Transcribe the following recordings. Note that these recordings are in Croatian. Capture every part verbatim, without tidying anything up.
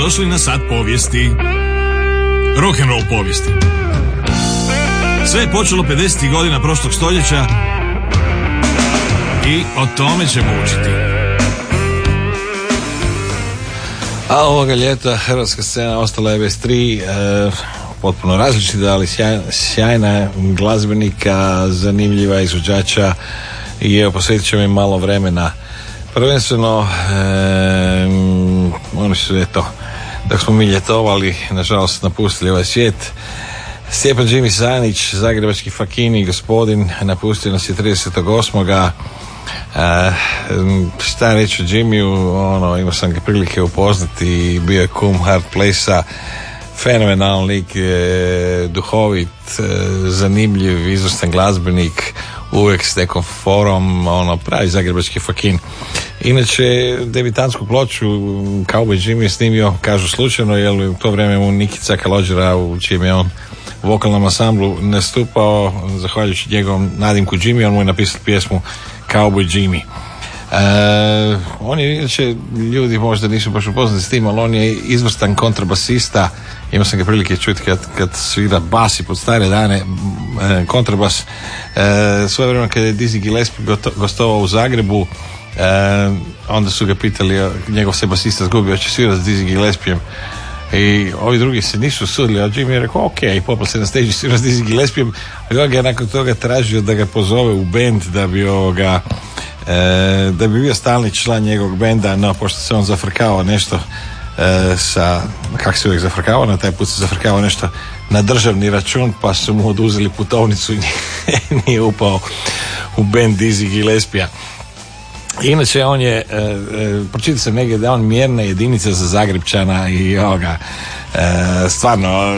Dobrodošli na sat povijesti. Rock'n'roll povijesti. Sve je počelo pedesetih godina prošlog stoljeća i o tome ćemo učiti. A ovoga ljeta hrvatska scena ostala je bez tri e, potpuno različita, ali sjajna, sjajna glazbenika, zanimljiva izvođača i evo posvetit ćemo im malo vremena. Prvenstveno e, oni su eto, dok smo mi ljetovali, nažalost napustili ovaj svijet. Stjepan Jimmy Sanić, zagrebački fakini gospodin, napustio nas je tridesetog osmoga Uh, šta reći o Jimmyu, ono, imao sam ga prilike upoznati i bio je kum Hard Place-a, fenomenalan lik, e, duhovit, e, zanimljiv, izvrstan glazbenik, uvijek s nekom forom, ono, pravi zagrebački fakin. Inače, debitantsku ploču Cowboy Jimmy je snimio, kažu slučajno, jer u to vrijeme mu Nikica Kalođera, u čijem je on u vokalnom ansamblu nastupao, zahvaljujući njegovom nadimku Jimmy, on mu je napisao pjesmu Cowboy Jimmy. E, on je, inače, ljudi možda nisu baš upoznati s tim, ali on je izvrstan kontrabasista. Imao sam ga prilike čuti kad, kad svira bas i pod stare dane e, kontrabas. E, svoje vremena kad je Dizzy Gillespie gostovao u Zagrebu, e, onda su ga pitali, njegov se basista zgubio, će svirati s Dizzy Gillespiem. I ovi drugi se nisu sudili, a Jimmy je rekao ok, popao se na stage svira s Dizzy Gillespiem, a on ga je nakon toga tražio da ga pozove u bend da bi ovoga e, da bi bio stalni član njegovog benda, no pošto se on zafrkao nešto e, sa, kako se uvijek zafrkao, na taj put se zafrkao nešto na državni račun, pa su mu oduzeli putovnicu i nije, nije upao u bend Dizzy Gillespiea. Inače, on je, e, e, pročitao sam negdje da je on mjerna jedinica za Zagrebčana i ovoga, e, stvarno,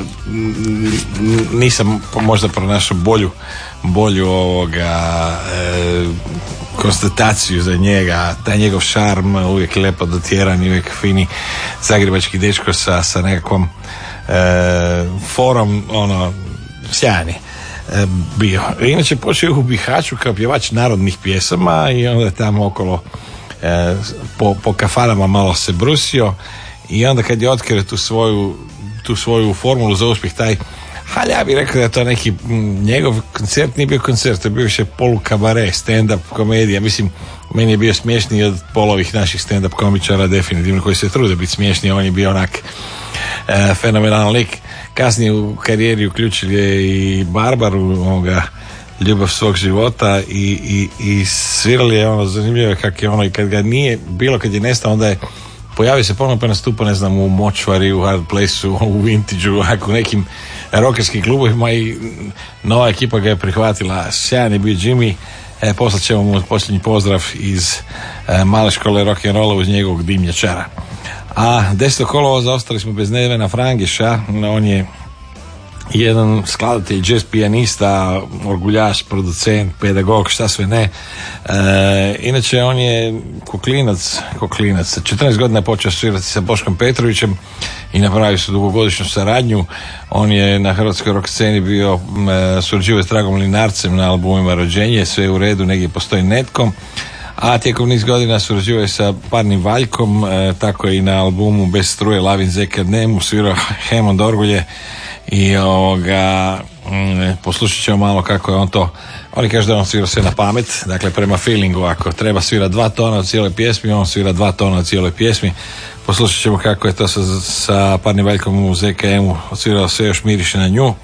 nisam možda pronašao bolju, bolju ovoga, e, konstataciju za njega, taj njegov šarm, uvijek lepo dotjeran i uvijek fini zagrebački dečko sa, sa nekakvom e, forom, ono, sjajni bio. Inače počeo u Bihaću kao pjevač narodnih pjesama i onda tamo okolo e, po, po kafanama malo se brusio i onda kad je otkrio tu svoju, tu svoju formulu za uspjeh, taj, ali ja bih rekao da je to neki m, njegov koncert, nije bio koncert, to je bio više polukabare, stand-up komedija. Mislim, meni je bio smiješniji od polovih naših stand-up komičara definitivno, koji se trude biti smiješni. On je bio onak e, fenomenalan lik. Kasnije u karijeri uključili je i Barbaru, ovoga, ljubav svog života i, i, i svirali je ono, zanimljivo kako je ono, i kad ga nije bilo, kad je nestao, onda je pojavio se ponovno pa nastupa, ne znam, u Močvari, u Hard Place-u, u Vintage-u, u nekim rockerskim klubovima i nova ekipa ga je prihvatila. Sjajan je bio Jimmy. E, poslat ćemo mu posljednji pozdrav iz e, male škole rock'n'rolla uz njegovog dimnjačara. A desetog kolovoza ostali smo bez Nevena Frangeša. On je jedan skladatelj, jazz pijanista, orguljaš, producent, pedagog, šta sve ne. E, inače on je koklinac, koklinac. Sa četrnaest godina je počeo svirati sa Boškom Petrovićem i napravio su dugogodišnju saradnju. On je na hrvatskoj rock sceni bio e, surađivao s Dragom Linarcem na albumima Rođenje, Sve je u redu, negdje postoji netko. A tijekom niz godina surađivao je sa Parnim Valjkom, e, tako i na albumu Bez struje, Lavin Zeka Dnemu, svirao Hemond Orgulje i ovoga, m, poslušat ćemo malo kako je on to, oni kažu da on svira sve na pamet, dakle prema feelingu, ako treba svira dva tona od cijele pjesmi, on svira dva tona od cijele pjesmi. Poslušat ćemo kako je to sa, sa Parnim Valjkom u Zeka Emu odsvirao Sve još miriše na nju.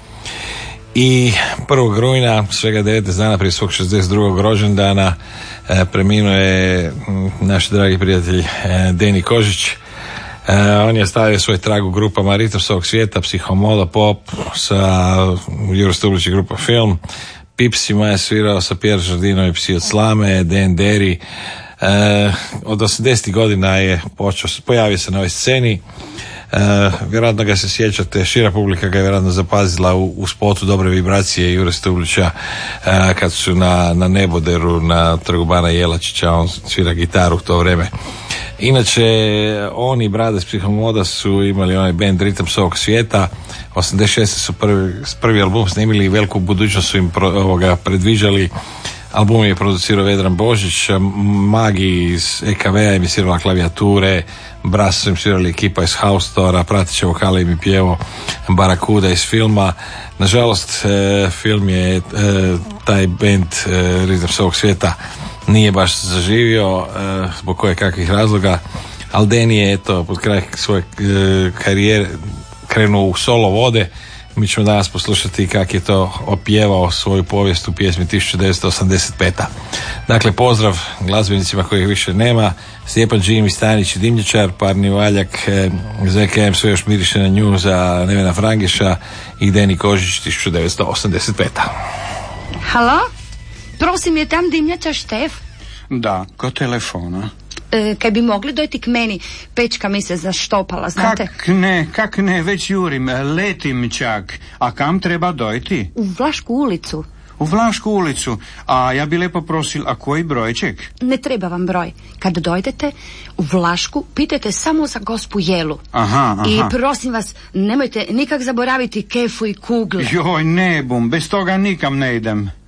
I prvog rujna, svega devetnaest dana prije svog šezdeset drugog rođendana, e, preminuo je naš dragi prijatelj e, Deni Kožić. E, on je stavio svoj trag u grupama Ritam svog svijeta, Psihomoda Pop, sa Juro Stublić grupa Film, Pipsima je svirao sa Pierre Jardinom i Psi od slame, Dan Derry. E, od osamdesetih godina je počeo, pojavio se na ovoj sceni. Uh, vjerojatno ga se sjećate, šira publika ga je vjerojatno zapazila u, u spotu Dobre vibracije Jure Stublića uh, kad su na, na Neboderu na Trgu Bana Jelačića, on svira gitaru u to vrijeme. Inače, on i Brada iz Psihomoda su imali onaj band Ritam svog svijeta. osamdeset šeste su prvi, prvi album snimili i veliku budućnost su im pro, ovoga, predviđali. Album je producirao Vedran Božić, Magi iz E K V-a emisirala klavijature, Bras su emisirali ekipa iz Haustora, pratiće vokale im je pjevo Barakuda iz filma. Nažalost, e, film je, e, taj band e, Rhythms ovog svijeta nije baš zaživio e, zbog koje kakvih razloga, ali Danny je eto pod kraj svoje e, karijere krenuo u solo vode. Mi ćemo danas poslušati kako je to opjevao svoju povijest u pjesmi tisuću devetsto osamdeset pete. Dakle, pozdrav glazbenicima kojih više nema. Stjepan Džimi, Stanić i Dimnjačar, Parni Valjak, Z K M sve još miriše na nju za Nevena Frangiša i Deni Kožić tisuću devetsto osamdeset pete. Halo? Prosim, je tam Dimnjačar Štef? Da, ko telefona? E, kaj bi mogli dojti k meni, pečka mi se zaštopala, znate? Kak ne, kak ne, već jurim, letim čak. A kam treba dojti? U Vlašku ulicu. U Vlašku ulicu. A ja bi lepo prosil, a koji brojček? Ne treba vam broj. Kad dojdete u Vlašku, pitajte samo za gospu Jelu. Aha, aha. I prosim vas, nemojte nikak zaboraviti kefu i kugle. Joj, ne bum, bez toga nikam ne idem.